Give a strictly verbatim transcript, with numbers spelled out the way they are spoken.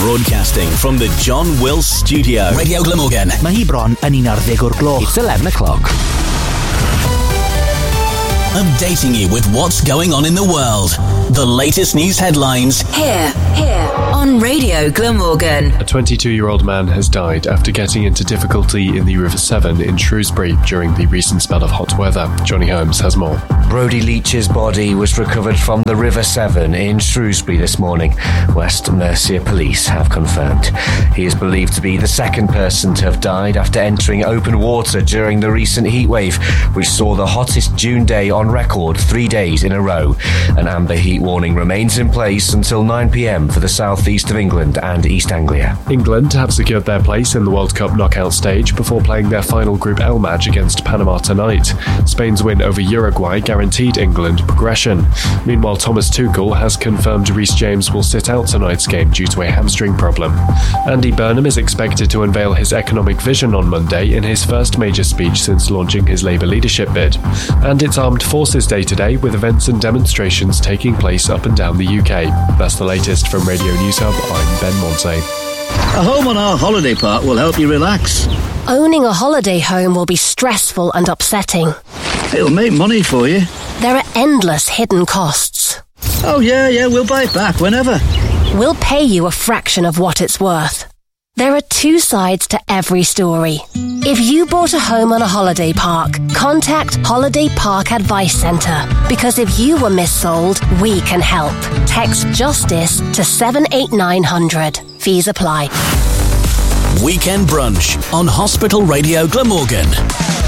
Broadcasting from the John Wills Studio. Radio Glamorgan. Mae hi bron yn un ar ddeg o'r gloch. It's eleven o'clock. Updating you with what's going on in the world. The latest news headlines. Here, here on Radio Glamorgan. A twenty-two-year-old man has died after getting into difficulty in the River Severn in Shrewsbury during the recent spell of hot weather. Johnny Holmes has more. Brodie Leach's body was recovered from the River Severn in Shrewsbury this morning, West Mercia police have confirmed. He is believed to be the second person to have died after entering open water during the recent heatwave, which saw the hottest June day on record three days in a row. An amber heat warning remains in place until nine p.m. for the southeast of England and East Anglia. England have secured their place in the World Cup knockout stage before playing their final Group L match against Panama tonight. Spain's win over Uruguay guaranteed England progression. Meanwhile, Thomas Tuchel has confirmed Reece James will sit out tonight's game due to a hamstring problem. Andy Burnham is expected to unveil his economic vision on Monday in his first major speech since launching his Labour leadership bid. And it's Armed Forces Day today, with events and demonstrations taking place up and down the U K. That's the latest from Radio News Hub. I'm Ben Monte. A home on our holiday park will help you relax. Owning a holiday home will be stressful and upsetting. It'll make money for you. There are endless hidden costs. Oh yeah, yeah, we'll buy it back whenever. We'll pay you a fraction of what it's worth. There are two sides to every story. If you bought a home on a holiday park, contact Holiday Park Advice Centre, because if you were missold, we can help. Text JUSTICE to seven eight nine hundred. Fees apply. Weekend Brunch on Hospital Radio Glamorgan.